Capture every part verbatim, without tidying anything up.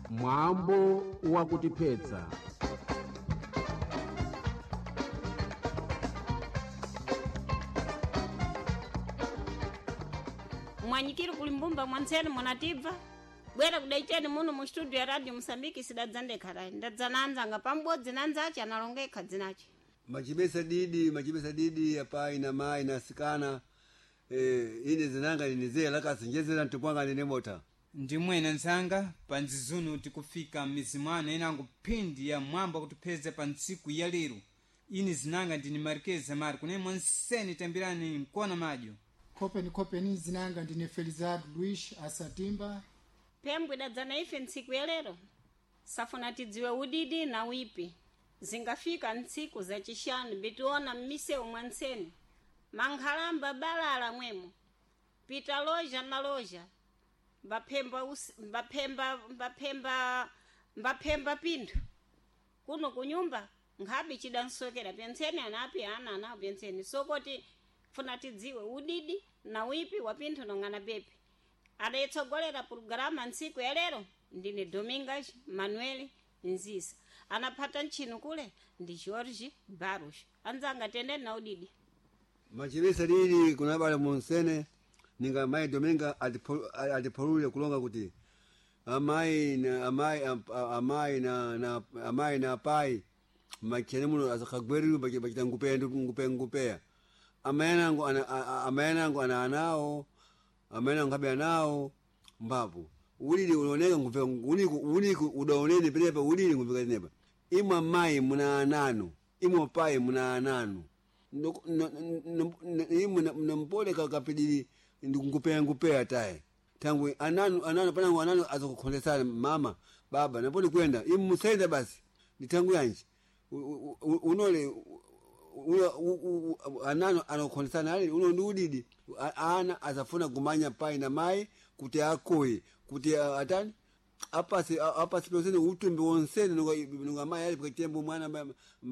mwambo wa kutiphetsa. Mwanyikiri kulimbumba mwansene mwanatibva bwera kudaiteni muno mu studio ya Radio Msambiki sidadzandeka rai ndadzananza nga pambodzi nanzachi analongeka dzinachi machibesa didi machibesa didi apa ina mai na sikana eh ine zinanga ninizea lakasinjezera ntupwanga nene mota ndimwena nsanga panzizunu tikufika mizimano inango pindi ya mwamba kutupeza pa ntsiku ya lero ini zinanga ndini Marqueza Mari kune mwansene tambirani mkona majo kopeni kopeni zinanga ndine Felizardo Luis Asatimba pembwe dadzana ife ntsiku ya lero safuna tidziwe udidi na wipi zingafika ntsiku za chishanu bitiona mmiseu mwansene mankhalamba balala mwemo pita loja na loja mbapemba usi, mbapemba mbapemba mbapemba pindu kuno kunyumba ngabi chidansokera penseni anapi ana ana penseni sokoti funa tidziwe udidi na wipi wapintu nongana bepi adaitsogolera programa ntsiku ya lero ndine Domingas Manuel Nzisa anapata nchinu kule ndi George Barush anzanga tendeni na udidi machibesa didi kuna bale monsene ninga mai Dominga adipolule kulonga kuti amai na amai amai na na amai na pai machene muno azakagweru bakita ngupendu ngupe ngupea amena ngo amena ngo ana anao amena ngabe nao mbapo ulili unaoneka ngupe uniku uniku udaonene pelepa ulili ngupe neba imwa mai muna anano imwa pai muna anano imwa nampole kakapidili ngupea ngupea tae tangu anano anano panangu anano azokukhondesana mama baba napoli kwenda imusaida basi nitangu yanji unole anano anokhondesana ali uno ndudidi ana azafuna kumanya pai na mai kuti akoyi kuti atani apasi apasi prosene utumbi wonsene nunga mai ali kutembo mwana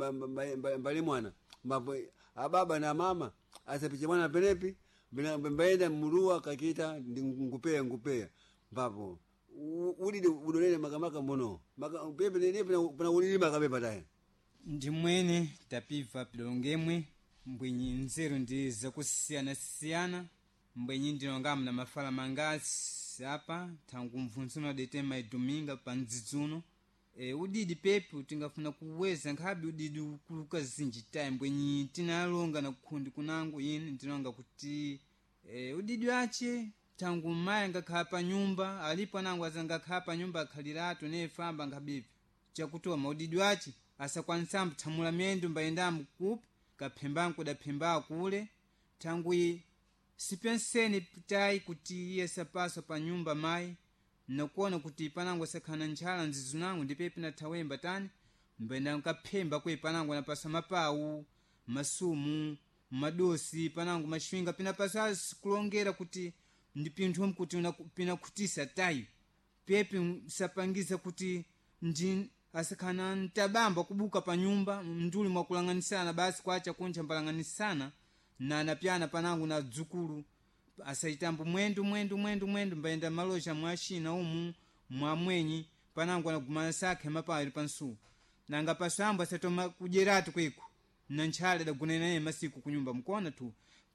mbali mwana mbapo ababa na mama asapiche mwana penepi mbaenda murua kakita ngupea ngupea mbapo udidi udolele makamaka mbono maka pepe nenepe na udidi makabepa tae ndimwene tapiva pilongemwe mbwenyi nzeru ndi zakusiyana siyana mbwenyi ndinongamu na mafala mangasi apa tangu mfunsuno adetema Dominga panzidzuno e, udidi pepe tingafuna kuweza nkhabi udidi ukuluka zinji tae mbwenyi tinalonga na kukhundi kunangu yini ndinonga kuti e, udidi wache tangu maya ngakhala pa nyumba alipo nangu azangakhala pa nyumba akhaliratu nefamba nkhabipi chakutoa maudidi wache asakwanisa mthamula mendo mbayenda mkupi kaphembangu daphemba kule tangu sipenseni pitai kuti iye sapaso pa nyumba mai nakuona kuti panangu sakhana nchala nzizunangu ndipepe na thawemba tani mbayenda mkaphemba kwe panangu napasa mapawu masumu madosi panangu mashwinga pina pasa kulongera kuti ndipinthu mkuti unapina kutisa tai pepe sapangiza kuti ndi asakhana ntabamba kubuka pa nyumba mnduli mwakulanganisana basi kwacha kunja mbalanganisana na anapyana panangu na dzukulu asaitambo mwendu mwendu mwendu mwendu mbayenda maloja mwashina umu mwamwenyi panangu anagumana sakhe mapawiri pansu nanga pasambo asatoma kujeratu kweku na nchale dagunene masiku kunyumba mkuona tu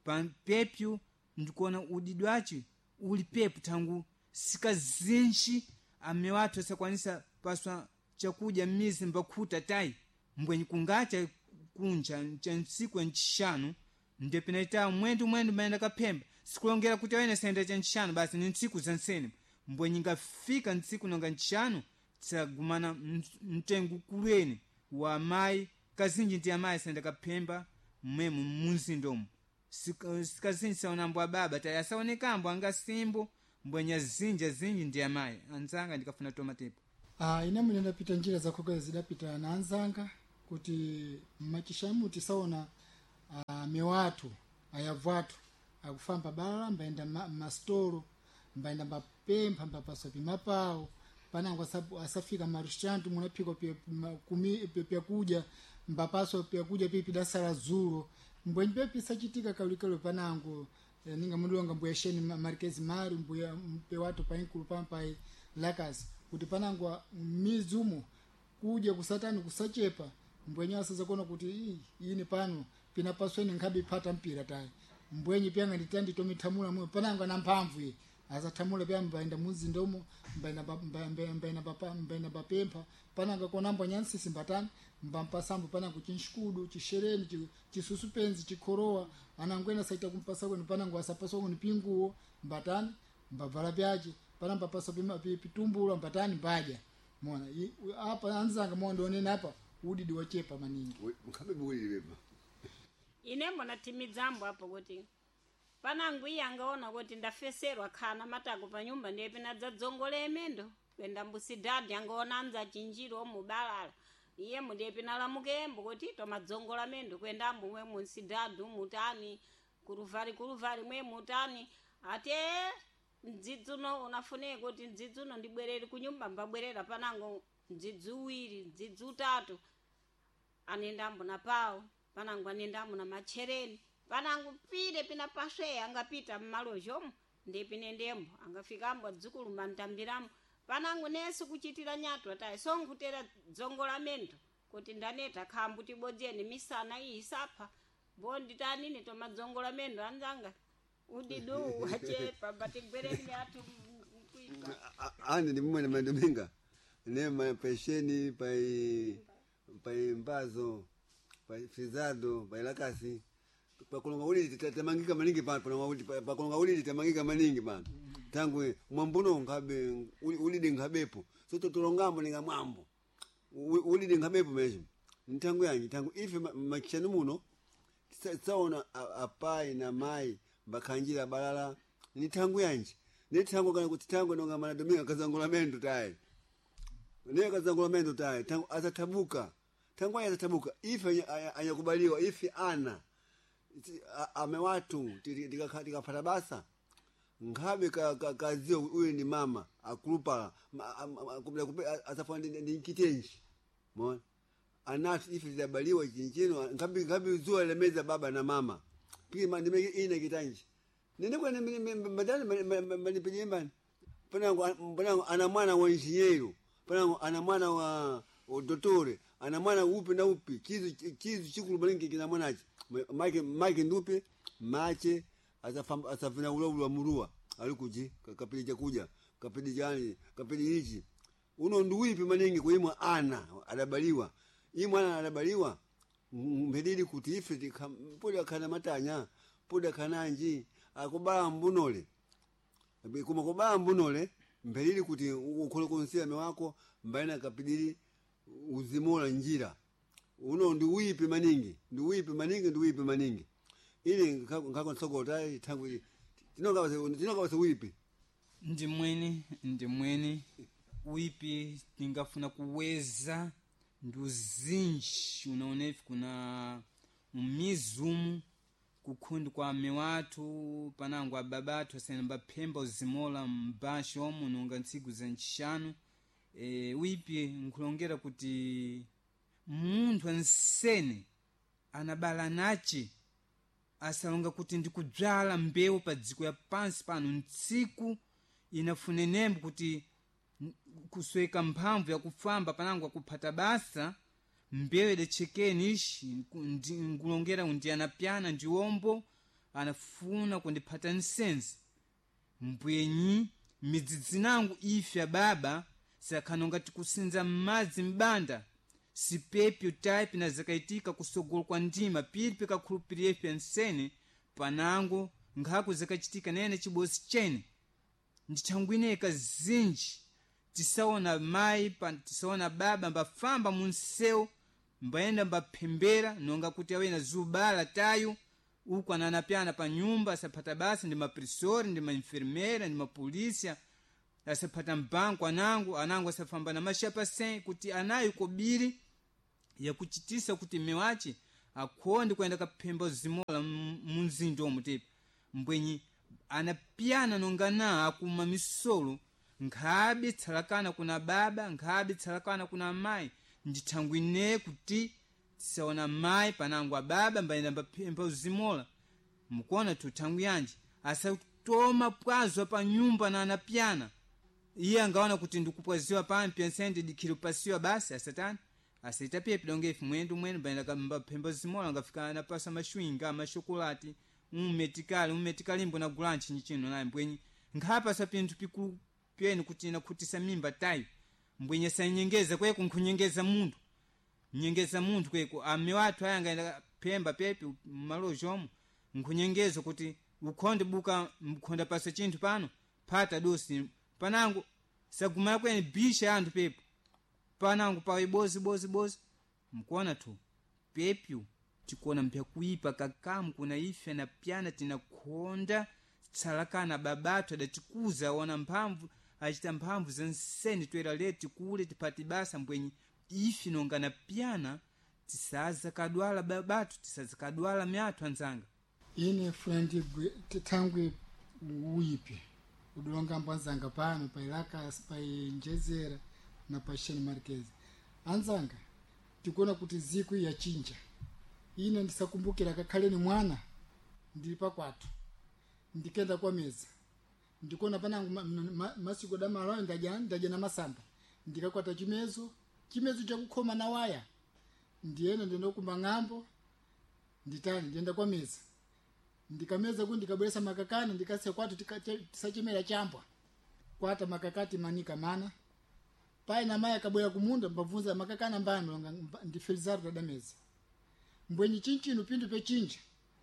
pepyu ndikuona udidwachi uli pepu tangu sikazinshi ame watu asakwanisa paswa chakuja mizi mbakhuta tai mbwenyi kungacha kunja chansiku nchishanu ndepinaita mwendu mwendu maenda kaphemba sikulongera kuti wena senda chanchishanu basi ni ntsiku zansene mbwenyi ngafika ntsiku nonga nchishanu tsagumana mtengu kulweni wa mai kazinji ndi amayi senda kaphemba mmemu munzindomo sikazinji saonambo ababa tai asaonekambo angasimbo mbwenya zinja zinji ndi amayi anzanga ndikafuna tomatepo Ah ine mwenye ndapita njira za kokeza zidapita na anzanga kuti machishamu tisaona uh, mewatu ayavatu akufamba bala mbaenda ma, mastoro mbaenda mbapempa mbapaso pimapao panangu asafika marushantu munapiko pia kumi pia kuja mbapaso pia kuja pipi dasara zuro mbwenye pepi sachitika kaulikalo panangu ninga mulonga mbuyasheni Marqueza Mari mbuya mpe watu painkulu pampai lakas kuti panangwa mizumu kuja kusatani kusachepa mbwenye asaza kuona kuti ii ini pano pinapasweni nkhabe phata mpira tayi mbwenye pyanga nditandi tomithamula mwe panangwa na mphamvu iyi azathamula pya mbaenda muzindomo mbaina mbaina papa mbaina papempha pananga konamba nyansisi mbatani mbampasambu pana kuchinshikudu chishereni chisusupenzi chikhorowa anangwena saita kumpasa kwenu pananga asapaswa kwenu pinguo mbatani mbavala pyache panamba pasa pitumbula mbatani mbaja mona hapa anzanga mondo onena hapa udidi wachepa maningi mkhabe bwili beba ine mbona timidzambo hapo kuti panangu iye angaona kuti ndafeserwa khana matako pa nyumba ndiye pena dzadzongole emendo kwenda mbusidadi angaona anza chinjiro mubalala iye mundiye pena lamukembo kuti tomadzongola mendo kwenda mwe munsidadi mutani kuruvari kuruvari mwe mutani ate ndzidzuno unafune kuti ndzidzuno ndibwerere kunyumba mbabwerera panango ndzidzuwiri ndzidzutatu anenda mbona pawo panango anenda mbona machereni panangu pire pina paswe angapita mmalojomo ndi pinendembo angafikambo dzukulu mantambiramo panangu nesu kuchitira nyato atayi sonkutera dzongola mendo kuti ndaneta khambu tibodzeni misana iyi isapha bondi tanini tomadzongola mendo anzanga udidu wachepa batigwereni atu kuika ane ndi mwe mandomenga ne mapesheni pai pai mbazo pai fizado pai lakasi pakulonga ulili tamangika maningi pa pakulonga ulili tamangika maningi pa tangu mwambuno ngabe ulili ngabepo so totolongambo ninga mwambo ulili ngabepo meje ntangu yanyi tangu ife makishanu muno tsaona apai na mai bakanjira balala ni tangu yanji ni tangu kana kuti tangu nonga mana dominga kazangola mendo tayi ne kazangola mendo tayi tangu atatabuka tangu atatabuka ife anyakubaliwa ife ana ame watu tikapata basa ngabe kazio uye ni mama akulupa asafanya ndi kitenji mona anati ife zibaliwa chinchino ngabe ngabe zuwa lemeza baba na mama pima ndimeke ina kitanji nene kwa mbadala manipijimba panango panango ana mwana wa injinyero panango ana mwana wa dotore ana mwana upi na upi kizu kizu chikulu balingi kina mwanachi Mike Mike ndupe mache asafamba asafina ule wa murua alikuji kapili cha kuja kapili jani kapili hichi uno nduwipi manengi kuimwa ana adabaliwa hii mwana adabaliwa mbedili kutife poda kana matanya poda kananji akubala mbunole kuma kubala mbunole mbedili kuti ukole konsia mewako mbaina kapili uzimola njira uno nduwipi maningi nduwipi maningi nduwipi maningi ili ngako nsogota tangu tinonga tinonga wase wipi ndi mwene ndi mwene wipi ningafuna kuweza nduzinji unaonefu kuna mizumu kukundi kwa mewatu panangu ababatu asenamba pemba uzimola mbashi omu nunga ntsigu za nchishanu e, wipi nkulongera kuti muntu ansene anabala nachi asalonga kuti ndikudzala mbewu pa dziko ya pansi pano ntsiku inafune nembo kuti kusweka mphamvu ya kufamba panangu kuphata basa mbewu idachekeni ishi nkulongera kuti anapyana ndiwombo anafuna kundiphata nsenzi mbwenyi midzidzinangu ife baba sakhanonga tikusinza madzi mbanda sipepi type na zakaitika kusogolo kwa ndima pili peka khulupirira ife nsene panango ngako zakachitika nene chibosi chene ndichangwineka zinji tisaona mai pa tisaona baba mbafamba munseu mbaenda mbapembera nonga kuti awena zubala tayo uko ananapyana pa nyumba asapata basi ndi maprisori ndi mainfermera ndi mapolisia asapata mbanko anangu anangu asafamba na mashapa sen kuti anayo kobiri ya kuchitisa kuti mewachi akonde kwenda kapemba zimola munzindo omutipa mbwenyi anapyana nongana akuma misolo nkhabe tsalakana kuna baba nkhabe tsalakana kuna mai ndithangwine kuti tisaona mai panangu ababa mbaenda mbapemba zimola mukona tuthangu yanji asatoma pwazo pa nyumba na anapyana iye angaona kuti ndikupwaziwa pampi ensende dikhilupasiwa basi asatani asaitapie pidongefu mwendu mwenu baina mbapembo zimola ngafika napasa mashwinga mashokolati umetikali umetikalimbo na gulanchi nchino naye mbwenyi ngapa sa pintu pikulu pyenu kuti nakutisa mimba tayo mbwenye sanyengeza kwe kunkunyengeza mundu nyengeza mundu kweko ame watu aya ngaenda pemba pepe malojomo nkunyengeza kuti ukonde buka mkonda pasa chintu pano pata dosi panangu sagumala kweni bisha andu pepe panangu pawe bozi bozi bozi mkuona tu pepyu chikuona mpya kuipa kakamu kuna ifya na piana tina konda tsalakana babatu adachikuza wana mpamvu achita mpamvu zanseni twera leti kule tipati basa mbwenyi ifi nongana piana tisaza kadwala babatu tisaza kadwala miatu anzanga ine friend tangwe uipi udulonga mbanzanga pano pailaka painjezera na pasheni markezi anzanga tikuona kuti ziku ya chinja ine ndisakumbukira kakhaleni mwana ndilipa kwatu ndikenda kwa meza ndikuona panangu masiku da malo ndaja ndaja na masamba ndikakwata chimezo chimezo cha kukhoma na waya ndiyena ndendo kumang'ambo nditani ndienda kwa meza ndikameza kuti ndikabwesa makakani ndikase kwatu tisachemera chambwa kwata makakati manika mana pai na maya kabwera kumunda mbavunza makakana mbano ndifilizaro dadameza mbwenyi chinchino pindu pe chinja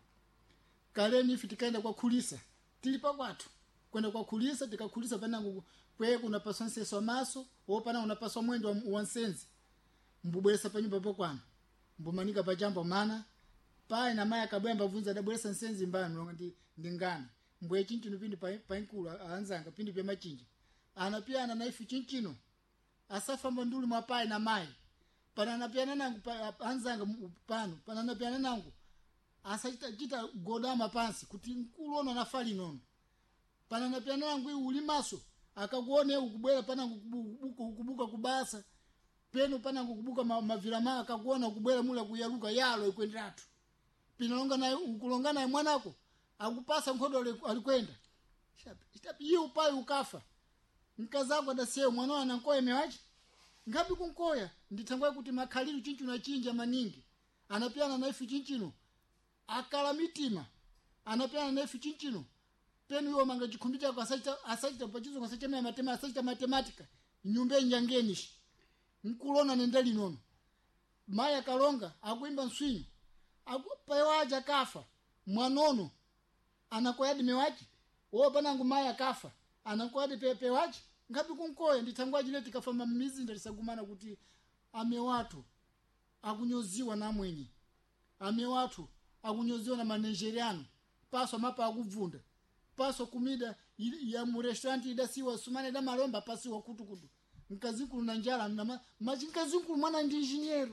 kaleni ifi tikaenda kwa kulisa tilipa kwatu kwenda kwa kulisa tikakulisa panangu kwe kuna paswa nseso maso o pana unapaswa mwendo wa nsenzi mbubwesa pa nyumba pokwana mbumanika pa jambo mana pai na maya kabwera mbavunza dabwesa nsenzi mbano ndi ndingana mbwe chinchino pindu pa pa inkulu anzanga pindu pe machinja ana pia ana naifi chinchino asafa mbanduli mwa pai na mai panana pia nangu anzanga pano panana pia nangu asachita chita godama pansi kuti nkulu ono nafali nono panana pia nangu ulimaso akakuone ukubwera panangu kubuka kubuka kubasa peno panangu kubuka mavila ma akakuona ukubwera mula kuyaluka yalo ikwendatu pinalonga naye ukulonga naye mwanako akupasa nkodo alikwenda itapi hiyo upai ukafa nkazako adasiye mwana ana nkoya mewachi ngapi kunkoya nditangwa kuti makhalilu chinchu na chinja maningi anapiana na ifi chinchino akala mitima anapiana na ifi chinchino penu yo manga chikumbita kwa asachita asachita pachizo kwa asachita matema asachita matematika nyumbe njangenishi nkulona nendali nono maya kalonga akuimba nswinyo akupewaja kafa mwanono anakoyadi mewachi wo panangu maya kafa anakoyadi pepe wachi ngapi kunkoya nditangwa jile tikafama mizi ndalisagumana kuti ame watu akunyoziwa na mwenye ame watu akunyoziwa na manigeriano paso mapa akuvunda paso kumida ya mu restaurant idasiwa sumane da malomba pasi wa kutu kutu nkazikulu na njala na maji nkazikulu mwana ndi engineer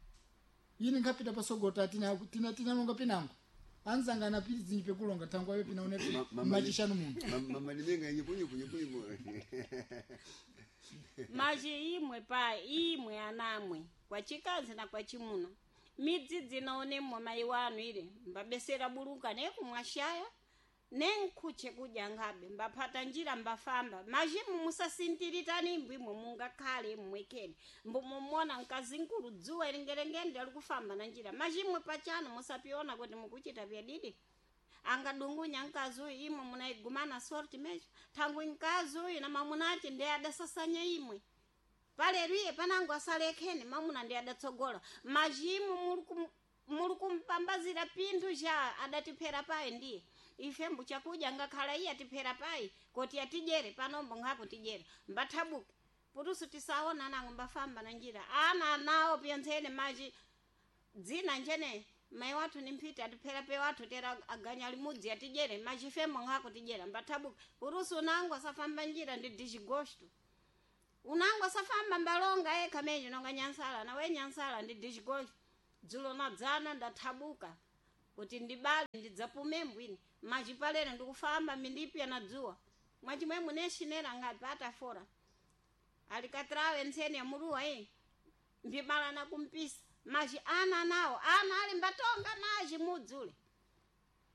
yini ngapita pasogota tina tina tina longa pinango anzanga na pili zinyipe kulonga tangwa yo pinaone majishanu mundu mama limenga nyipunyi punyi punyi maji imwe pa imwe anamwe kwa chikazi na kwa chimuna midzi dzinaonemwa mai wanu ile mbabesera buruka ne kumwashaya nenkuche kuja ngabe mbapata njira mbafamba majimu musasintiritani mbwimwe mungakhale mwekeni mbumumona nkazinkulu dzuwa ilingerengende alikufamba na njira majimwe pachano musapiona kuti mukuchita vya didi angadungunya nkazu imwe munaigumana sorti mecho tangu nkazu ina mamunati ndi adasasanya imwe pale riye panangu asalekeni mamuna ndi adatsogola majimu mulukum mulukumpambazira pindu ja adatipera pae ndiye ife mbuchakuja ngakhala iya tipera pai koti atijere panombo ngapo tijere mbathabuke putusu tisaona nangu mbafamba na njira ana nao pianzene maji dzina njene mai watu nimpita atipera pe watu tera aganya limudzi atijere maji femo ngako tijera mbathabuke putusu nangu asafamba njira ndi dishigosto unangu asafamba mbalonga eka mejo nonga nyansala na we nyansala ndi dishigosto dzulo na dzana ndathabuka kuti ndibali ndidzapume mbwini maji palere ndikufamba mindipya na dzuwa mwachi mwe muneshinera ngapi atafora alikatrawe nsene ya muruwa eh mbimala na kumpisa maji ana nao ana ali mbatonga maji mudzule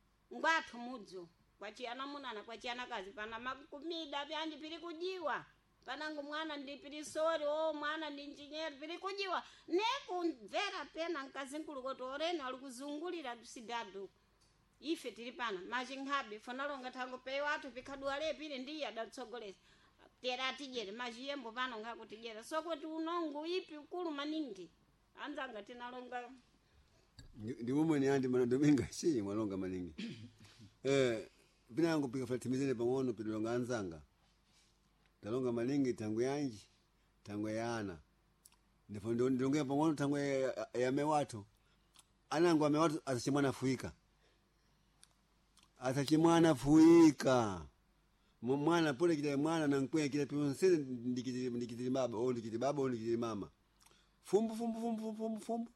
ngwathu mudzu kwachi ana munana kwachi ana kazi pana makumida byandi pili kujiwa panango mwana ndi pirisori o mwana ndi injinieri pili kujiwa nekumvera pena nkazinkulukotoreni ali kuzungulira tusidadu ife tili pana machinkhabe fonalonga thango pei wathu pikhadwale pili ndiye adatsogoleza tera tijere majiyembo pano ngakutijera sokweti unongo ipi ukulu maningi anzanga tinalonga ndi mumwe andi mana Dominga si mwalonga maningi eh pina yangu pika fatimizene pang'ono pilonga anzanga talonga maningi tangu yanji tangu yana ndipo ndo ndongea pang'ono tangu ya, ya mewatu anangu amewatu atachimwana fuika atachimwana fuika mwana pole kile mwana na nkwe kile pionsele ndikiti ndikiti baba au ndikiti baba au ndikiti mama fumbu fumbu fumbu fumbu fumbu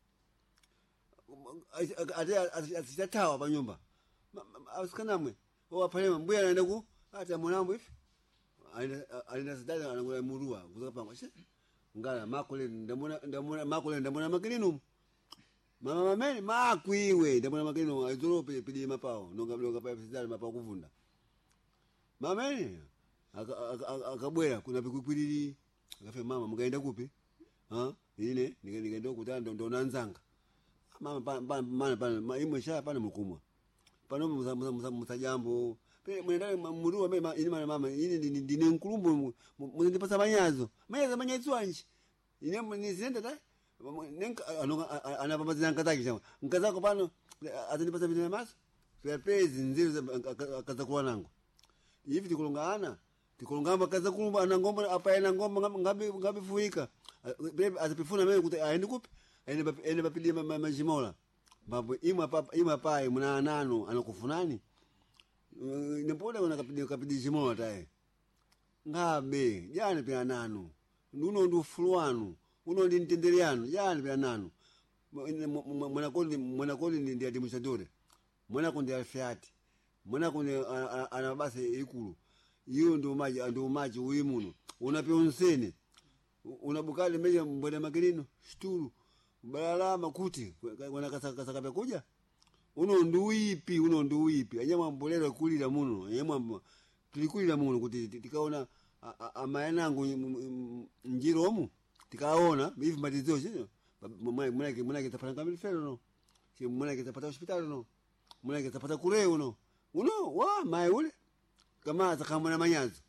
ate atatawa pa nyumba asikanamwe o apalema mbuya anaenda ku ata mwanambo ifi alina sadala anangula murua kutoka pangwa she ngala makole ndamona ndamona makole ndamona makilinu mama mameni makwiwe ndamona makilinu azorope pidi mapao nonga nonga pa sadala mapao kuvunda mameni akabwera kuna pikwipiriri akafe mama mkaenda kupi ha ine nikaenda kutanda ndo nanzanga mama pana pana pana imwe sha pana mukumwa pano musajambo pe mwenda murua mema ini mama ini ndine nkulumbu muzindipasa manyazo manyazo manyazo anji ine mnizinda dai nenka anapamazina nkazaki chama nkazako pano azindipasa vitu maso pezi nziru akazakuwa nangu hivi tikulungana tikulungamba kaza kulumba ana ngomba apa ina ngomba ngabi ngabi fuika azipifuna mimi kuti aende kupi ene ene bapili majimola babu imwa papa imwa pai muna nano anakufunani nempoda una kapidi kapidi jimola tae ngabe jana pia nano nuno ndu fulwanu uno ndi ntenderiano jana pia nano mwana kodi mwana kodi ndi administrator mwana kundi alfiati mwana kundi ana basi ikulu hiyo ndio maji ndio maji uimuno unapeonsene unabukali meja mbona makilino sturu balala makuti wana kasaka kasaka kuja uno nduipi uno nduipi anyama mbolero kulira muno anyama tulikulira muno kuti tikaona amayanangu njiromu tikaona hivi matizo sio mwana mwana mwana kitapata kamili fero no si mwana kitapata hospitali no mwana kitapata kule uno uno wa mai ule kama atakamana manyazo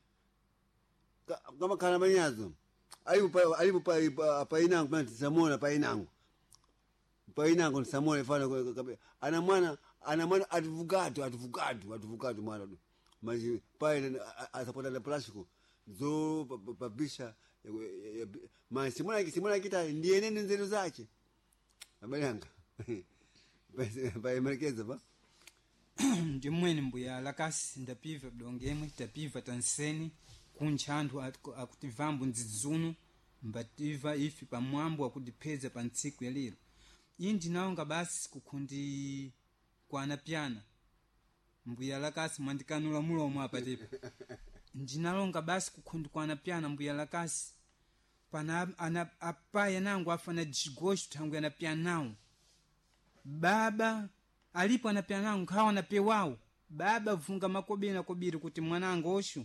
kama kana manyazo alipo alipo pa pa inangu mwana samona pa inangu pa inangu samona fana ana mwana ana mwana advogado advogado advogado mwana maji pa atapata la plastic zo babisha ma simona simona kita ndiye nene nzeru zake abalanga pa emerkeza ba ndi mwene mbuya lakasi ndapiva bdongemwe tapiva tanseni kunchandu akutivambu nzizunu mbativa ifi pamwambo akudipeza pa ntsiku ya lero indi naonga basi kukundi kwana piana mbuya lakasi mwandikanula mulomo apa tepo ndinalonga basi kukundi kwana piana mbuya lakasi pana ana apaya nangu afana jigoshu tangu yana pianao baba alipo anapia nangu kawa na pewao baba vunga makobe na kobiri kuti mwanangu oshu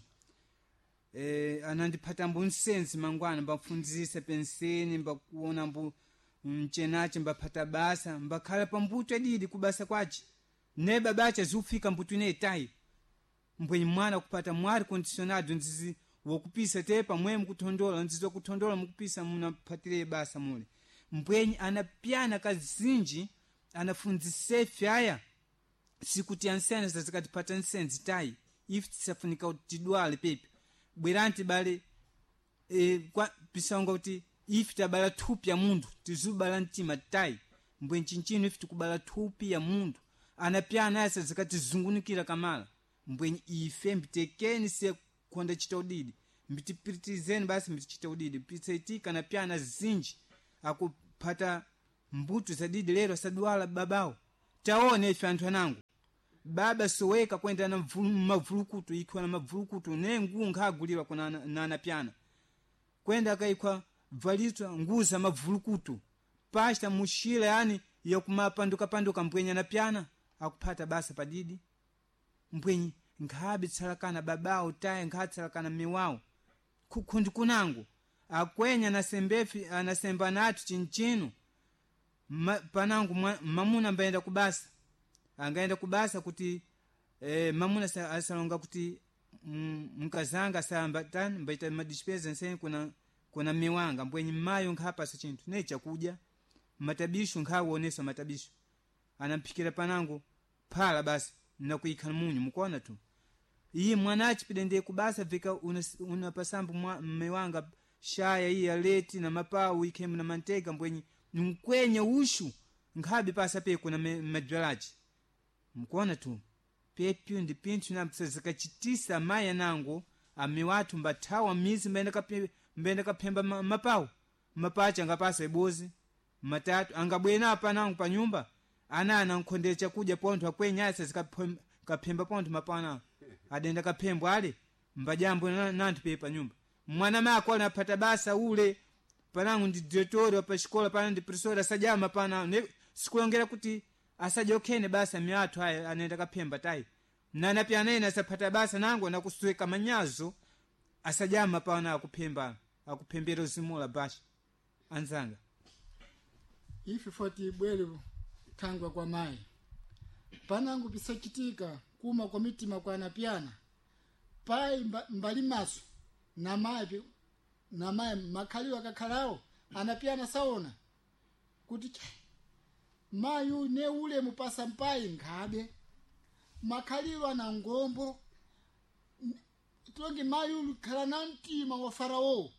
eh anandipata mbunsenzi mangwana mbafunzise penseni mbakuona mbu mchenache mbapata basa mbakhala pambuto adidi kubasa kwachi ne babacha zufika mbutu ne tai mbwenye mwana kupata mwari conditionado nzizi wokupisa tepa mwe mkutondola nzizo kutondola mkupisa munapatire basa mule mbwenye anapiana kazinji anafunzise fyaya sikuti ansene zazikatipata nsenzi tai if tisafunika utidwale pepe bweranti bale e, kwa pisanga kuti if tabala thupi ya mundu tizubala ntima tai mbwe nchinchino if tukubala thupi ya mundu anapiana yasa zikatizungunikira kamala mbwe ife mbitekeni se konda chita udidi mbitipiritizeni basi mbitichita udidi pitsetika na piana zinji akupata mbutu zadidi lero sadwala babao taone ife anthu anangu baba soweka kwenda na mavulukutu ikiwa na mavulukutu nengunga agulirwa kuna nana piana kwenda akaikwa valitwa nguza mavulukutu pasta mushila yani ya kumapanduka panduka mbwenya na piana akupata basa padidi mbwenyi ngabi tsalakana babao taye ngatsalakana miwao kundi kunangu akwenya nasembefi anasemba natu chinchinu Ma, panangu mwa, mamuna mbaenda kubasa angaenda kubasa kuti eh, mamuna sa, asalonga kuti mm, mkazanga samba tan mbaita madishpeza nsen kuna kuna miwanga mbwenyi mayo ngapa sa chintu necha kuja matabishu ngawonesa matabishu anampikira panangu pala basi na kuikana munyu mkona tu iyi mwanachi pidende kubasa vika unapasambu una miwanga shaya hii aleti na mapau ikemu na manteka mbwenyi nkwenye ushu ngabi pasa pe kuna madwalaji mkuona tu pepyu ndi pintu na zakachitisa maya nangu ami watu mbatawa mizi mbenda kape mbenda kapemba mapau mapacha ngapasa ebozi matatu angabwena hapa nangu pa nyumba ana anankondecha kuja ponto akwenya asa zikapemba ponto mapana adenda kapembo ale mbajambo nantu pe pa nyumba mwana mako anapata basa ule panangu ndi director wa pashikola pana ndi professor sajama pana ne sikuongera kuti asajokene basa miatu haya anaenda kapemba tai na na pia nena sapata basa nangu na kusuweka manyazo asajama pana akupemba akupembera uzimula bashi anzanga ifi foti bwele tangwa kwa mai panangu pisachitika kuma kwa mitima kwa napiana pai mba, mbali maso na mai na mai makali wakakalao anapiana saona kuti mayu ne ule mupasa mpai ngabe makaliwa na ngombo tulonge mayu kalananti wa farao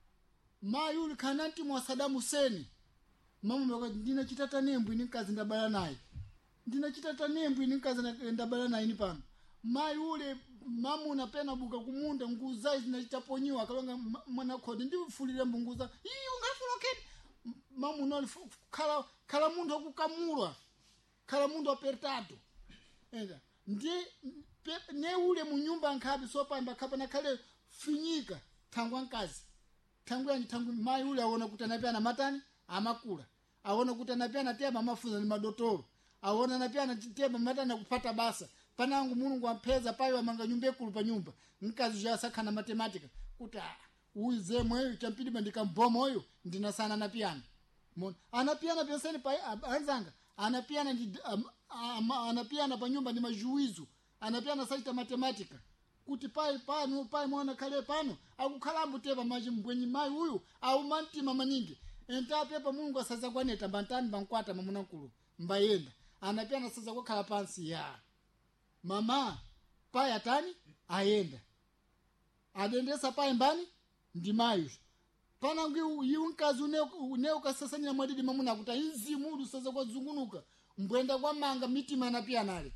mayu kalananti wa Saddam Hussein mamu waka ndina chitata nembwi nikazi ndabala naye ndina chitata nembwi nikazi ndabala naye ni pano mayu ule mamu unapena buka kumunda nguza zinachaponyiwa kalonga mwana kodi ndi fulire mbunguza ii ungafulokeni mamu nali kala kala mundu akukamulwa kala mundu apertado enda ndi pe, ne ule munyumba nkabi sopamba kapana kale finyika tangwa nkazi tangu yani tangu mai ule aona kutana pia na matani amakula aona kutana pia na tema mafunza ni madotoro aona na pia na tema matani kupata basa panangu Mulungu ampeza payo amanga nyumbe kulu pa nyumba nkazi ja saka na matematika kuta uize mwe champidi bandika mbomo oyo ndina sana na piano mon anapiana penseni pa anzanga anapiana ndi um, um, anapiana pa nyumba ni majuizo anapiana saita matematika kuti pai pano pai mwana kale pano akukalambu teba maji mbwenyi mai huyu au manti mama ningi enta pepa Mulungu asaza kwaneta bantani bankwata mamuna nkulu mbayenda anapiana sasa kwa kala pansi ya mama paya tani aenda adendesa paya mbani ndi mayu pana ngi yunkazi une une ukasasanya mwadidi mamuna kuta inzi mudu sasa kwa zungunuka mbwenda kwa manga mitima na pia nale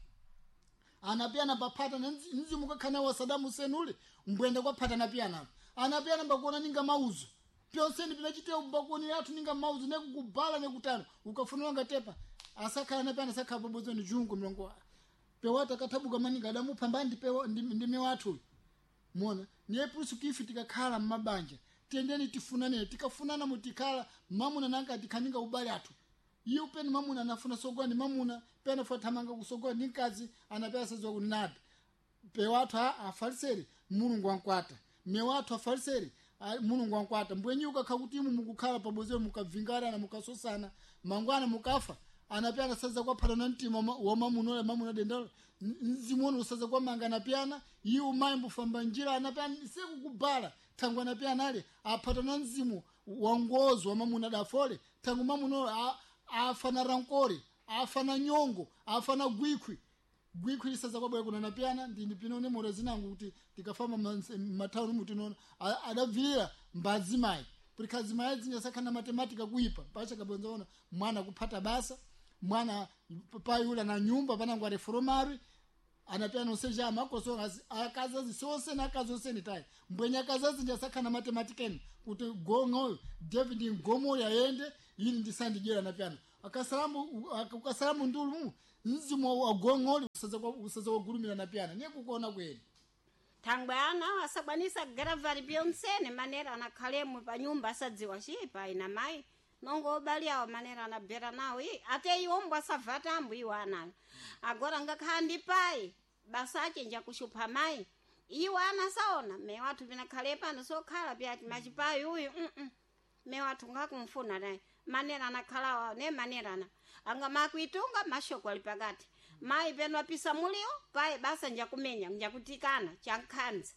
anapia na papata na nzi mukakana wa Saddam Hussein ule mbwenda kwa pata na pia nale anapia na mbakona ninga mauzo pyoseni pinachite mbakoni yatu ninga mauzo ne kukubala ne kutano ukafunwa ngatepa asaka anapia na saka bobozo ni jungu mlongo pewata katabu kama ni gadamu pambandi pewa ndime watu muona niye pusu kifitika kala mabanja tendeni tifunane tikafunana mutikala mamuna nanka tikaninga ubali atu iyo peni mamuna anafuna sogoni mamuna pena fotamanga kusogoni nikazi anapea sezo kunada pe watu afaliseri Mulungu wankwata me watu afaliseri Mulungu wankwata mbwenyi ukakakutimu mukukala pabozo mukavingara na mukasosana mangwana mukafa anapiana sasa kwa pala nanti mama wa mamunole mamuna dendalo nzimono usaza kwa manga anapiana yu maimbu famba njira anapiana siku kubala tangu anapiana ale apata nanzimu wangozo wa mamuna dafole tangu mamunole afana rankori afana nyongo afana gwikwi gwikwi sasa kwa bwe kuna anapiana ndi pinone moro zinangu kuti tikafama matauni mutinona adavira mbazimai prikazi maezi nyasaka na matematika kuipa pacha kabonzaona mwana kupata basa mwana papa yule na nyumba panangu reformari anapia no seja makoso akazazi sose na kazose ni tai mbwenya kazazi nyasaka na matematikeni kuti gongo David ngomo yaende yini ndisandi jera na piano akasalamu akasalamu ndulu nzimo wa gongo usaza kwa usaza wa gurumira na piano ne kukuona kweli tangwana asabwanisa garavari byonsene manera na kalemu pa nyumba asadziwa shipa ina mai nongo bali awo manera na bera nawe ate yombwa savatambu iwana agora ngakhandi pai basa chenja kushupa mai iwo anasaona me watu vinakhale pano sokhala pyati machipayi uyu mm me watu ngakumfuna naye manera anakhalawa ne manerana anga makuitunga mashoko ali pakati mayi peno apisa mulio paye basa njakumenya njakutikana chankhanza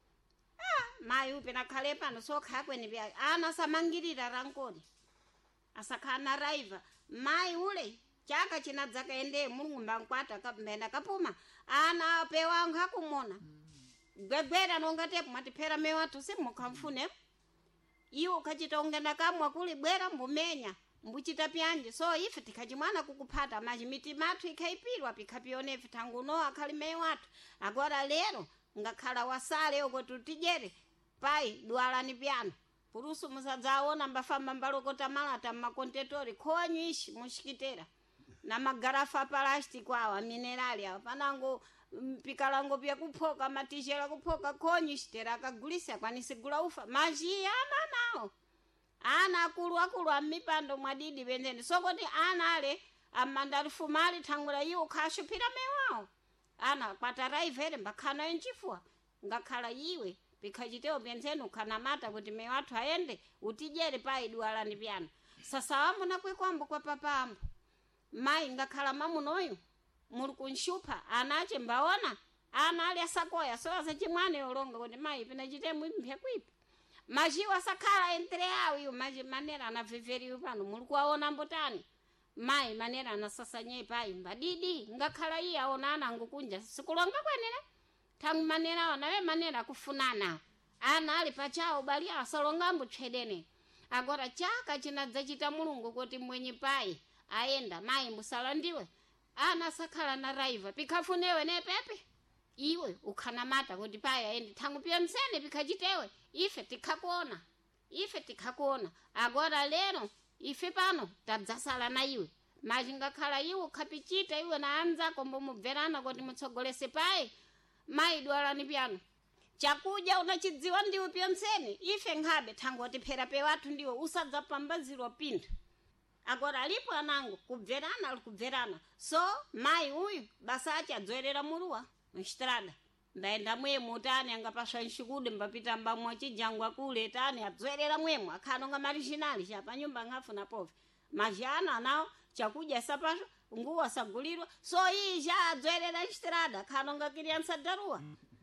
ah mayi upe nakhale pano sokhala kweni pyati anasamangirira rankoni asakhana raiva mayi ule chaka chinadzaka ende mulungu mbankwata kapmenda kapuma ana pewa ngakumona gwegwera nongatepo matipera me watu simukhamfune iwo kachita ungenda kamwa kuli bwera mbumenya mbuchita pyanje so ife tikachimwana kukuphata maji miti mathu ikhaipirwa pikhapione ife tangu no akhali me watu agora lero ngakhala wasale oko tutijere pai dwalani pyano purusu musadzaona mbafamba mbalokota malata mmakontetori khonywishi mushikitera na magarafa plastic awa minerali awa panango pikalango pya kuphoka matishela kuphoka khonyishitera akagulisa kwanisigula ufa maji ana nao ana akulu akulu amipando mwadidi bendeni sokoti ana ale amandalifumali thangula iwo khashupira mewao ana kwatarayivere mbakhana enchifua ngakhala iwe pikhachiteo benzenu kana mata kuti mewathu aende utijere pai dwalani pyano sasa wamuna kwekwambo kwa papambo mai ngakhala mamunoyu muli kunshupa anache mbaona ana ali asakoya so asachimwane olonga kuti mai pinachite mwimpya kwipi majiwa sakhala entre awo yu maji manera na viveri pano muli kuwaona mbotani mai manera na sasa nyei pai mbadidi ngakhala iya aonana ngukunja sikulonga kwenene tangu manera wanawe manera kufunana ana ali pachao bali asalonga mbutchedene agora chaka chinadzachita mulungu kuti mwenye pai aenda mai mbusala ndiwe ana sakhala na raiva pikhafunewe ne pepe iwe ukhanamata kuti pai aende tangu pya msene pikhachitewe ife tikhakuona ife tikhakuona agora lero ife pano tadzasala na iwe maji ngakhala iwe ukhapichita iwe na anzako mbomubverana kuti mutsogolese pai mai dwalani pyano chakuja unachidziwa ndiwe pyonsene ife nkhabe thangu watipera pe wathu ndiwe usadzapambazirwa pinthu agora alipo anango kubverana ali kubverana so mai uyu basa achadzwerera muruwa mstrada ndaenda mwemu tani angapaswa nshikude mbapita mbamwa chijangwa kule tani adzwerera mwemu akhanonga marishinali chapa nyumba ngafuna pove majana nao chakuja sapasho nguwa sagulirwa so iyi ja adzwerera nstrada khanonga kiriansa daruwa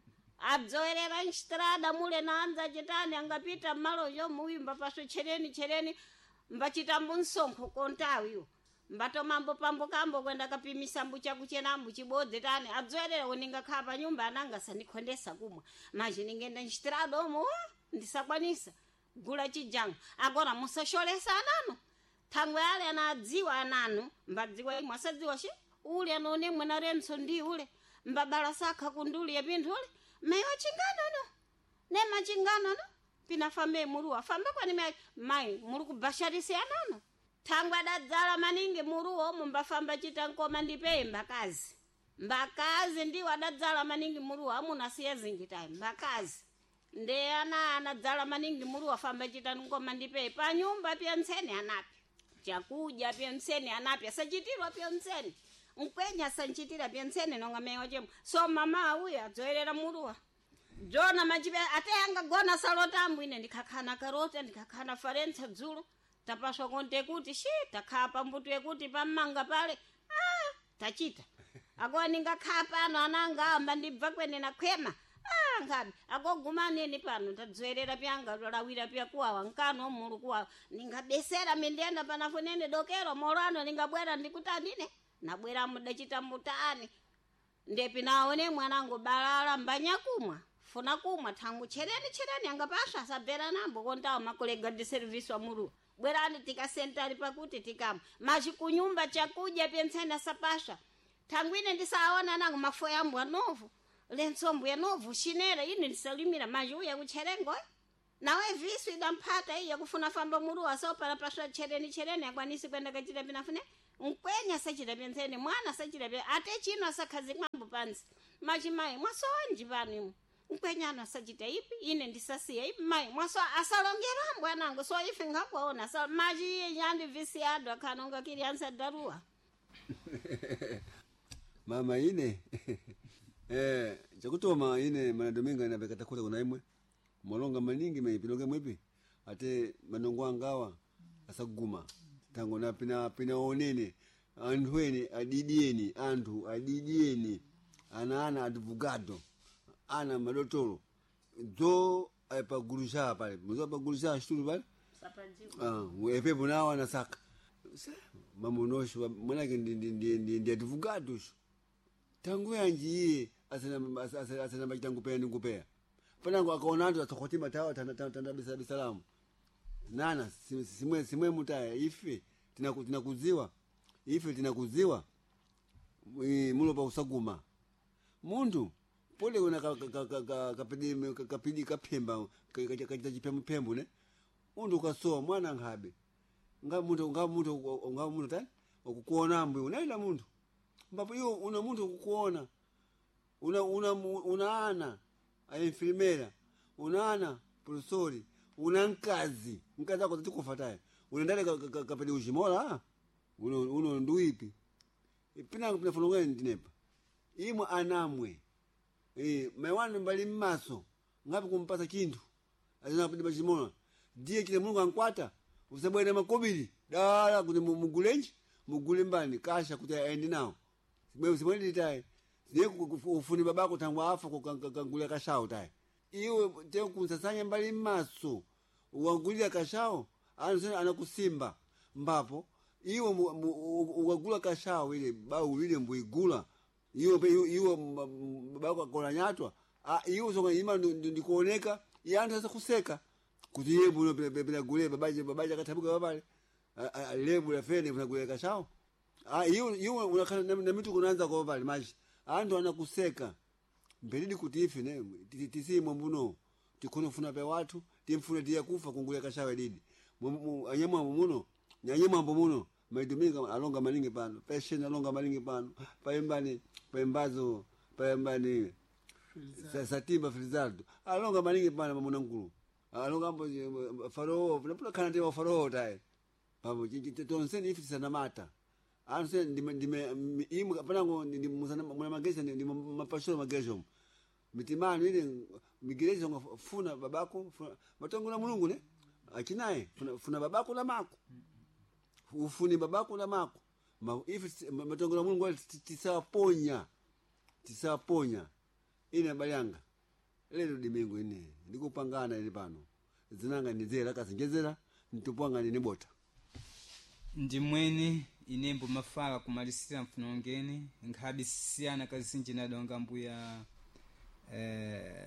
adzwerera nstrada mule naanza chitani angapita malojo muimba pasho chereni chereni mbachita mbunsonkho kontawiwo mbato mambo pambo kambo kwenda kapimisa mbu chakuchenambu chibodze tani adzwerera uninga khapa nyumba ananga sandikhondesa kumwa maji ningenda nstrada omo ndisakwanisa gula chijanga agora musasholesa anano thangwe ale anadziwa ananu mbadziwa imwe asadziwa shi ule anone mwana renso ndi ule mbabala sakha kunduli yapinthu ule meyo chingano no ne machingano no pinafambe muruwa famba kwani mai mai muri kubasharisi anano thangwe adadzala maningi muruwa omo mbafamba chita nkoma ndipe mbakazi mbakazi ndiwo adadzala maningi muruwa amuna siya zingitayi mbakazi nde ana anadzala maningi muruwa famba chita nkoma ndipe pa nyumba pya ntsene anapi chakuja pya ntsene anapi asachitirwa pya ntsene mkwenya sanchitira pya ntsene nonga meyo chemo so mama uyu adzwerera muruwa jona majibe ateyanga gona salotambu ine ndikakhana karota ndikakhana farentsa dzulo tapaswa konte kuti shi takhapa mbutu yekuti pamanga pale ah tachita agoni ngakhala pano ananga amba ndibva kwene nakhwema ah ngabe akogumaneni pano tadzwerera pyanga lawira pya kuwawa nkano mulu kuwawa ningabesera mindenda panafonene dokero molano ningabwera ndikutandine nabwera mudachita mutani ndepi naone mwanangu balala mbanyakumwa funa kumwa thangu chereni chereni angapasha asabvera nambo kontawo makolega di service wa muru bwerani tikasentari pakuti tikama maji kunyumba chakuja pensena sapasha thangwine ndisaona nangu mafo yambu anovu lensombu yanovu shinera ine ndisalimira maji uya kucherengo nawe visu idamphata iya kufuna famba muru asopala pasha chereni chereni akwanisi kwenda kachita pinafune mkwenya sachita pensene mwana sachita pe ate chino asakhazi kwambo pansi maji mai mwasowanji pano mkwenyana sachita ipi ine ndisasiya ipi mai mwaso asalongera mbwanango so ife ngakwaona sa maji yandi visiado akhanonga kiri ansa daruwa mama ine eh chakutoma ine mana dominga na bekata kule kuna imwe molonga maningi meipilonge mwipi ate manongo angawa asaguma tango na pina pina onene andweni adidieni antu adidieni ana ana advogado ana madotoro zo apagulisha pale mzo apagulisha shuru pale ah wepe bunawa na saka mamunosho mwanake ndi ndi ndi ndi advogado tangu yanji asana asana asana majitangu peni ngupea panango akaona antu atokoti matawa tanda tanda bisa bisalamu nana simwe simwe mutaya ife tinakuziwa ife tinakuziwa mulo pa usaguma muntu pole una kapidi kapidi kapemba kachita chipembe pembu ne undu kasoa mwana ngabe nga muntu nga muntu nga muntu tani ukukuona mbu unaila muntu mbapo hiyo una muntu ukukuona una una unaana ayenfirmera unaana professori una nkazi nkazi ako tikufuataye unaendale kapedi ujimola uno uno nduipi ipina kupina fulongwe ndinepa imwe anamwe eh mewani mbali maso ngapi kumpasa kintu azina kupidi bajimola die kile Mungu ankwata usabwene makobili dala kuti mugulenji mugule mbani kasha kuti aende nawo sibwe sibwe litaye ndiye ufuni babako tangwa afa kukangula kashao taye iwe teo kunsasanya mbali maso uangulia kashao anasema anakusimba mbapo iwe uagula kashao ile bau ile mbuigula iwe iwe babako akona nyatwa ah iwe songa ima ndikuoneka yantu sasa kuseka kuti yeye buno bila gule babaje babaje akatabuka babale lebu la fene unagula kashao ah iwe iwe unakana na mtu kunaanza kwa babale maji antu anakuseka mbelidi kuti ife ne tisimwe mbuno tikono funa pe watu timfune dia kufa kungulia kashawe didi anyamwa muno nyanyamwa muno maiduminga alonga malingi pano passion alonga malingi pano paembani paembazo paembani satimba Frizaldo alonga malingi pano mamuna nkulu alonga mbo faro napula kana ndio faro tae babo tonse ifi sana mata anse ndime ndime imu panango ndi musana mwana magesa ndi mapashoro magesho mitimani ile migereza ngafuna babako matongo na Mulungu ne akinaye funa, funa babako na mako ufuni babako na mako ma ifi matongo na Mulungu tisaponya tisaponya ina bayanga lero dimengo ine ndikupangana ile pano zinanga ndizera kasingezera ntupwanga ni bota ndimweni inembo mafala kumalisira mfunongeni nkhabisiyana kazinji na donga mbuya eh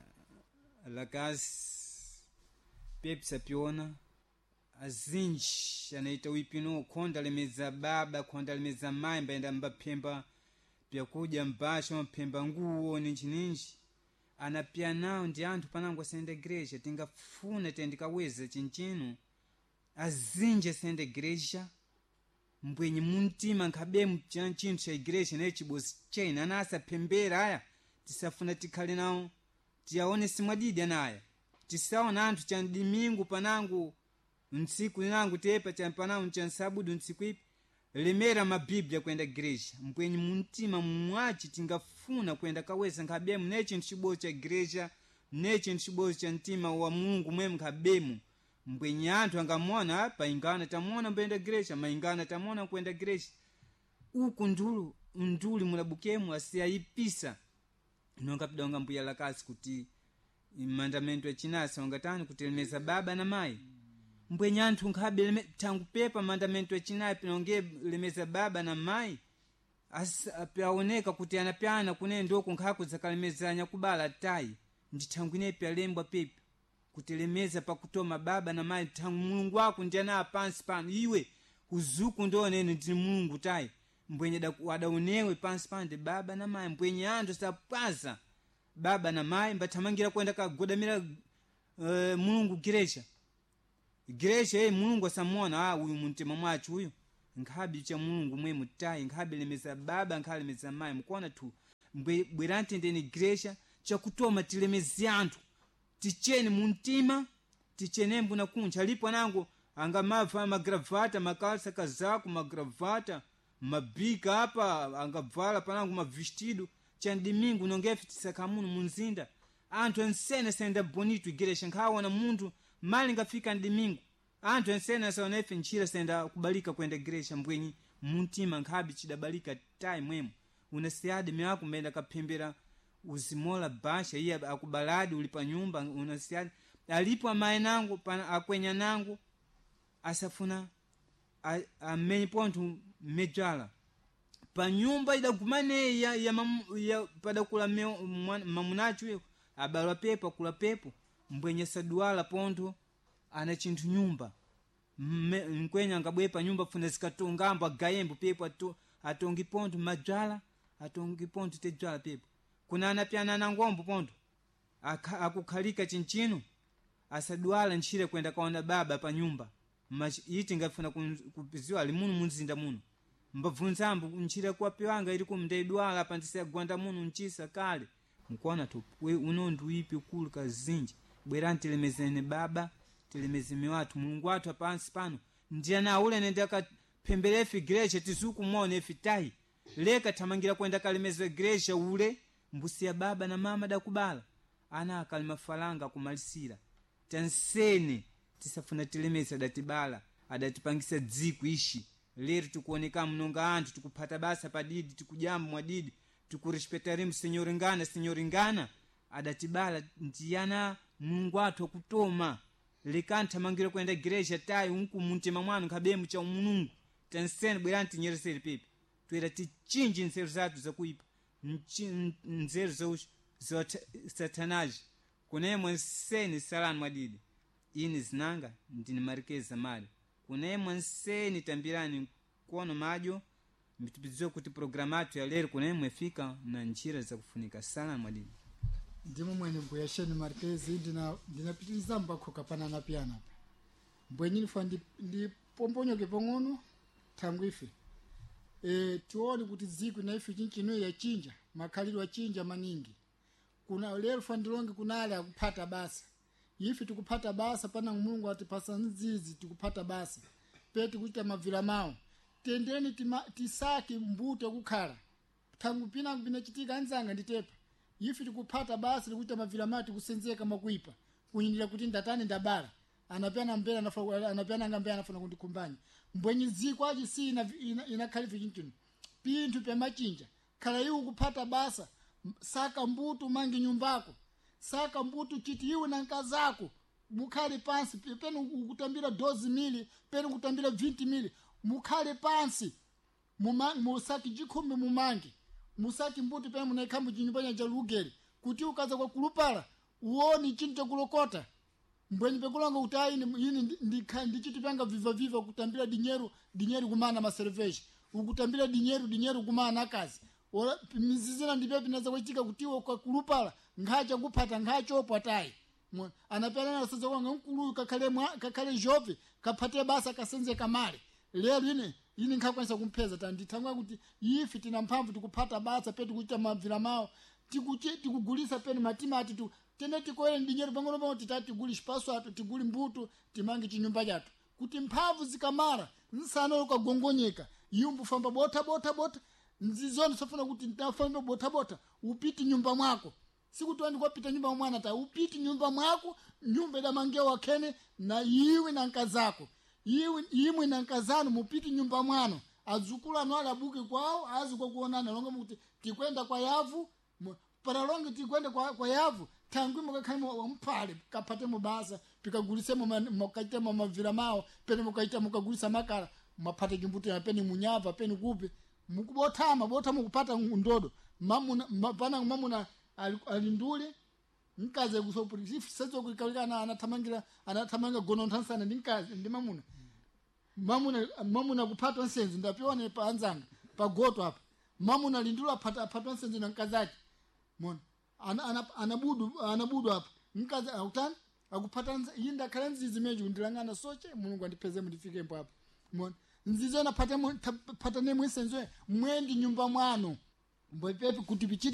lakas pepsa piona azinji anaita wipino konda lemeza baba konda lemeza mai mbaenda mbapemba pya kuja mbasho mpemba nguo ninji ninji anapia nao ndi anthu panango sende igreja tingafuna tendikaweza chinchino azinje sende igreja mbwenye muntima nkabemu chanchino cha igreja na chibosi chaina nasa pembera aya tisafuna tikhale nawo tiyaone simwadidi anaya tisaona anthu cha dimingu panango ntsiku linangu tepa cha panango cha sabudu ntsiku ipi lemera mabiblia kwenda igreja mbwenye muntima mwachi tingafuna kwenda kaweza nkabemu nechi nchibosi cha igreja nechi nchibosi cha ntima wa Mungu mwe nkabemu mbwenye anthu angamona hapa ingana tamona mbenda igreja maingana tamona kwenda igreja uku ndulu nduli mulabukemu asiyayipisa nonga pidonga mbuya lakasi kuti mandamento ya chinasa wangatani kutelemeza baba na mai mbwenye anthu nkhabe tangu pepa mandamento ya chinaya pinonge lemeza baba na mai asaoneka kuti anapyana kune ndoko nkhaku zakalemezanya kubala tai ndithangwine pya lembwa pepe kutelemeza pakutoma baba na mai tangu Mulungu wako ndiana pansi pano iwe uzuku ndonene ndi Mulungu tai mbwenye da wadaonewe pansi pande baba na mai mbwenye ando sapaza baba na mai mbathamangira kwenda kagodamira uh, Mulungu gireja gireja eh Mulungu asamona ah uyu muntima mwachu uyu nkhabi cha Mulungu mwe mutai nkhabi lemeza baba nkhabi lemeza mai mkuona tu bwerante ndeni gireja cha kutoma tilemezi anthu ticheni muntima tichene mbuna kuncha lipo nango angamava magravata makalsa kazaku magravata mabika hapa angavala panangu mavestido chandimingu nongefe tisakamuno munzinda anthu ensene senda bonito igeresha nkhawana munthu mali ngafika ndimingu anthu ensene asaonefe nchira senda kubalika kwenda igeresha mbwenyi muntima nkhabi chidabalika tai mwemo unasiyadi miwako mbenda kapembera uzimola basha iye akubaladi ulipa nyumba unasiyadi alipo amaye nangu pana akwenya nangu asafuna amenye pontu mejala pa nyumba idagumane ya, ya, mamu, ya padakula mamunachu abalwa pepo kula pepo mbwenye saduala pontu ana chinthu nyumba mkwenya ngabwepa nyumba funa zikatongambo agayembo pepo ato, atongi pontu majala atongi pontu tejala pepo kuna anapiana na ngombo pontu akukhalika chinchino asaduala nchire kwenda kaona baba pa nyumba iti ngafuna kupiziwa alimuno munzinda muno mbavunzambu nchire kwa piwanga ili kumndedwala pandise gwanda muno nchisa kale mkuona tu we unondu ipi ukulu kazinji bwera telemezene baba telemezeme watu Mulungu watu apansi pano ndiye na ule nende akapembelefi greche tizuku muone efitai leka tamangira kwenda kalemezwe greche ule mbusi ya baba na mama dakubala ana akalima falanga kumalisira tansene tisafuna telemeza datibala adatipangisa dziku ishi lero tukuoneka mnonga anthu tukupata basa padidi tukujamba mwadidi tukurespetarimu senyoringana senyoringana adatibala ndiyana Mulungu athu akutoma lekantha mangira kwenda igreja tayi unku muntima mwanu nkhabemu cha Mulungu tansene bweranti nyereseri pepe twera tichinji nzeru zathu zakuipa nzeru za za satanaji kunemwe nseni salani mwadidi ini zinanga ndini marikeza mali kunemwe nseni tambirani kuono majo mitupiziwe kuti programatu ya lero kunemwe fika na nchira za kufunika salani mwadidi ndimo mwene mbuyasheni marikezi ndina ndinapitiliza mbako kapana na piana mbwenyi nifa ndi, ndi pombonyoke pang'ono tangu ife e, tuone kuti ziku na ife chinchino ya chinja makhaliro chinja maningi kuna lero fandilonge kunale akupata basa ife tukupata basa pana Mulungu atipasa nzizi tukupata basa pete kuita mavira mao tendeni tima, tisaki mbuto kukhala tangu pina kupina chitika anzanga nditepa ife tukupata basa kuita mavira mao tikusenzeka makuipa kunyindira kuti ndatani ndabala anapiana mbele anafa anapiana ngambele anafuna kundikumbanya mbwenyi ziko aji si ina, ina, ina khalifi chinchino pintu pya machinja khala iwe kupata basa saka mbutu mangi nyumbako saka mbutu chiti iwe na nkazako mukhale pansi penu ukutambira dozi mili penu kutambira vinti mili mukhale pansi musaki jikhumi mumangi musaki mbutu penu munaikambu chinyumbanya cha lugeri kuti ukaza kwa kulupala uoni chinto kulokota mbwenyi pekulanga utayi ini ndichiti panga viva viva kutambira dinyeru dinyeru kumana maserveshi ukutambira dinyeru dinyeru kumana kazi ora mizizina ndipe pinaza kuchitika kutiwa kwa kulupala ngacha kupata ngacho potai anapelana sasa kwanga nkulu kakale mwa kakale jove kapate basa kasenze kamali lero ine ini ngakwanisa kumpeza tandithangwa kuti ifi tina mphamvu tikupata basa petu kuita mavira mao tikuchi tikugulisa peni matima ati tu tende tikoele ndinyeru pangolo pangolo titati guli spaso atu tiguli mbutu timangi chinyumba chatu kuti mphamvu zikamara nsano ukagongonyeka yumbu famba bota bota bota nzizoni sofuna kuti ntafamba bota bota upiti nyumba mwako sikuti wandi kwapita nyumba mwana ta upiti nyumba mwako nyumba da mangeo wakene na yiwe na nkazako yiwe yimwe na nkazano mupiti nyumba mwano azukula nwala buke kwao azi kwa kuonana longa muti tikwenda kwa yavu para longa tikwenda kwa kwa yavu tangu mukakhaimo wampale kapate mubasa pikagulise mukaita mavira mao pene mukaita mukagulisa makala mapate kimbuto ya peni munyava peni kupe mukubotama bota mukupata ndodo mamuna mapana mamuna alindule nkaze kusopuri if sezo kuikalikana anatamangira anatamanga gono ntansana ndinkaze ndi mamuna mamuna mamuna kupata nsenzi ndapione pa anzanga pa goto hapa mamuna lindula pata pata nsenzi na nkazaki mona ana ana anabudu anabudu hapa nkaze autani akupata yinda kalenzi zimeju ndilangana soche Mulungu andipeze mndifike mpo hapa mona nzizo na pata pata ne mwensenzo mwendi nyumba mwano mbo pepe kuti